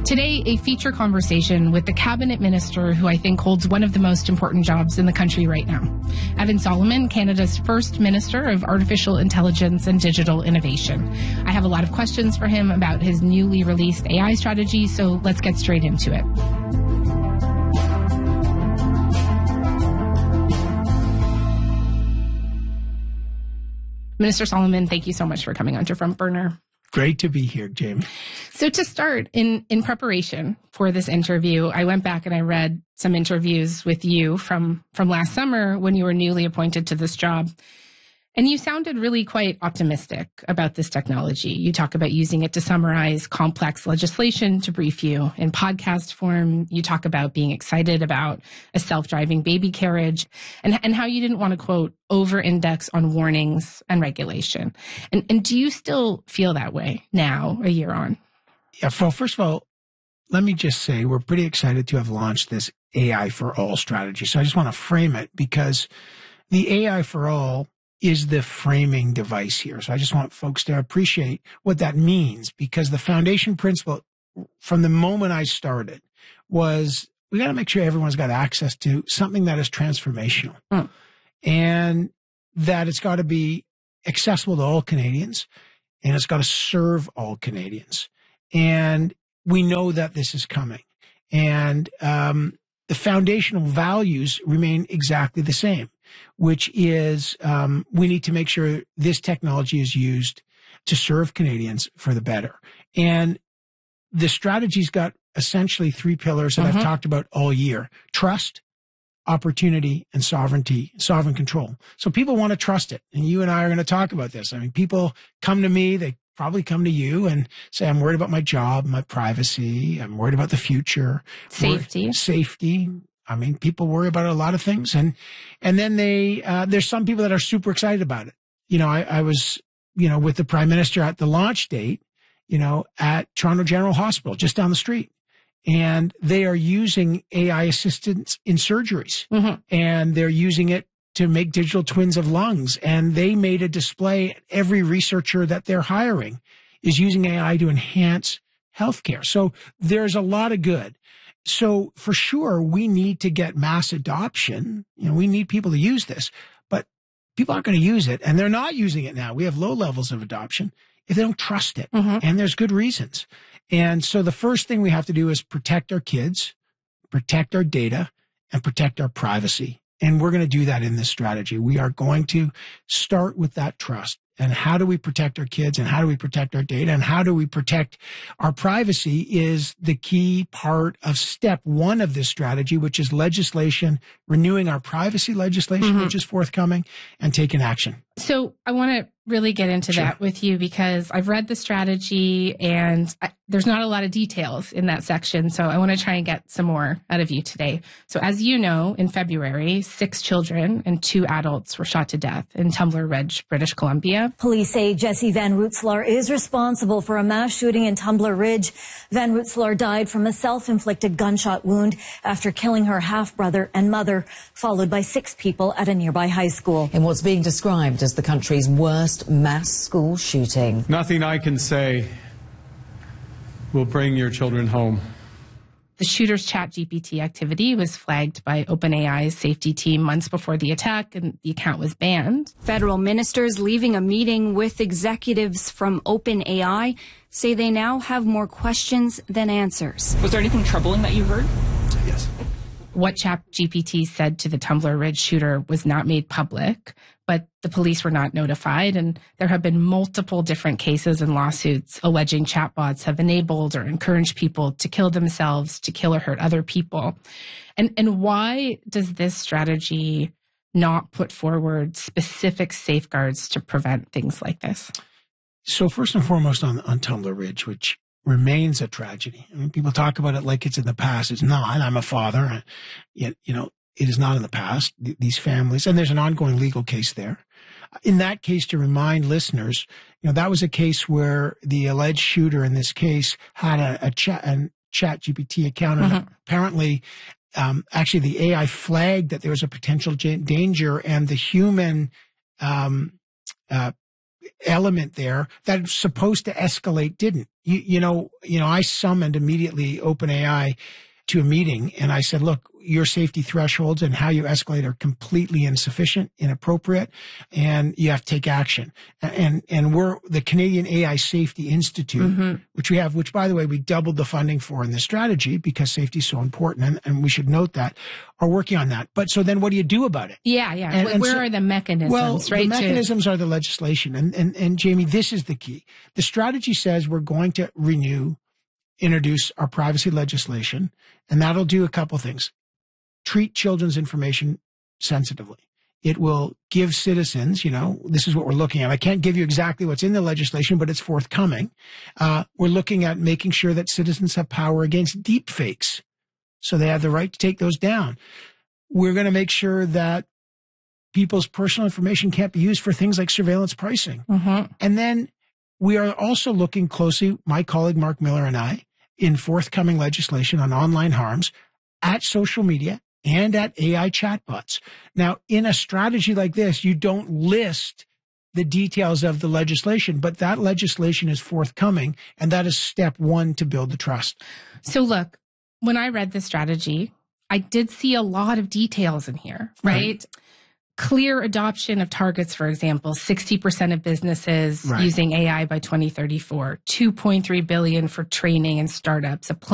Today, a feature conversation with the cabinet minister who I think holds one of the most important jobs in the country right now. Evan Solomon, Canada's first Minister of Artificial Intelligence and Digital Innovation. I have a lot of questions for him about his newly released AI strategy, so let's get straight into it. Minister Solomon, thank you so much for coming on to Front Burner. Great to be here, Jamie. So to start, in preparation for this interview, I went back and I read some interviews with you from last summer when you were newly appointed to this job. And you sounded really quite optimistic about this technology. You talk about using it to summarize complex legislation to brief you. In podcast form, you talk about being excited about a self-driving baby carriage and how you didn't want to, quote, over-index on warnings and regulation. And do you still feel that way now, a year on? Yeah, well, first of all, let me just say we're pretty excited to have launched this AI for All strategy. So I just want to frame it because the AI for All is the framing device here. So I just want folks to appreciate what that means, because the foundation principle from the moment I started was we got to make sure everyone's got access to something that is transformational and that it's got to be accessible to all Canadians and it's got to serve all Canadians. And we know that this is coming. And the foundational values remain exactly the same, which is we need to make sure this technology is used to serve Canadians for the better. And the strategy's got essentially three pillars that I've talked about all year: trust, opportunity, and sovereignty, sovereign control. So people want to trust it. And you and I are going to talk about this. I mean, people come to me, they probably come to you and say, I'm worried about my job, my privacy. I'm worried about the future. Safety. I mean, people worry about a lot of things. And then there's some people that are super excited about it. You know, I was, with the Prime Minister at the launch date, at Toronto General Hospital, just down the street. And they are using AI assistance in surgeries. And they're using it to make digital twins of lungs. And they made a display. Every researcher that they're hiring is using AI to enhance healthcare. So there's a lot of good. So for sure, we need to get mass adoption. We need people to use this, but people aren't going to use it. And they're not using it now. We have low levels of adoption if they don't trust it. And there's good reasons. And so the first thing we have to do is protect our kids, protect our data, and protect our privacy. And we're going to do that in this strategy. We are going to start with that trust. And how do we protect our kids, and how do we protect our data, and how do we protect our privacy is the key part of step one of this strategy, which is legislation, renewing our privacy legislation, which is forthcoming, and taking action. So I want to really get into that with you because I've read the strategy and there's not a lot of details in that section. So I want to try and get some more out of you today. So as you know, in February, 6 children and 2 adults were shot to death in Tumbler Ridge, British Columbia. Police say Jesse Van Rootselaar is responsible for a mass shooting in Tumbler Ridge. Van Rootselaar died from a self-inflicted gunshot wound after killing her half-brother and mother, followed by 6 people at a nearby high school. In what's being described as the country's worst mass school shooting. Nothing I can say will bring your children home. The shooter's ChatGPT activity was flagged by OpenAI's safety team months before the attack, and the account was banned. Federal ministers leaving a meeting with executives from OpenAI say they now have more questions than answers. Was there anything troubling that you heard? Yes. What ChatGPT said to the Tumbler Ridge shooter was not made public, but the police were not notified, and there have been multiple different cases and lawsuits alleging chatbots have enabled or encouraged people to kill themselves, to kill or hurt other people. And why does this strategy not put forward specific safeguards to prevent things like this? So first and foremost on Tumbler Ridge, which remains a tragedy. I mean, people talk about it like it's in the past. It's not. I'm a father. Yet, it is not in the past. These families, and there's an ongoing legal case there. In that case, to remind listeners, that was a case where the alleged shooter in this case had a ChatGPT account, and apparently, actually, the AI flagged that there was a potential danger, and the human element there that's supposed to escalate didn't. I summoned immediately OpenAI to a meeting and I said, look, your safety thresholds and how you escalate are completely insufficient, inappropriate, and you have to take action. And we're the Canadian AI Safety Institute, which by the way, we doubled the funding for in this strategy because safety is so important, and we should note that, are working on that. But so then what do you do about it? Yeah. And where are the mechanisms, well, right? The mechanisms are the legislation. And Jamie, this is the key. The strategy says we're going to introduce our privacy legislation, and that'll do a couple things. Treat children's information sensitively. It will give citizens, this is what we're looking at. I can't give you exactly what's in the legislation, but it's forthcoming. We're looking at making sure that citizens have power against deep fakes. So they have the right to take those down. We're going to make sure that people's personal information can't be used for things like surveillance pricing. And then we are also looking closely, my colleague Mark Miller and I, in forthcoming legislation on online harms at social media and at AI chatbots. Now, in a strategy like this, you don't list the details of the legislation, but that legislation is forthcoming, and that is step one to build the trust. So look, when I read this strategy, I did see a lot of details in here, right? Clear adoption of targets, for example, 60% of businesses using AI by 2034, $2.3 billion for training and startups, a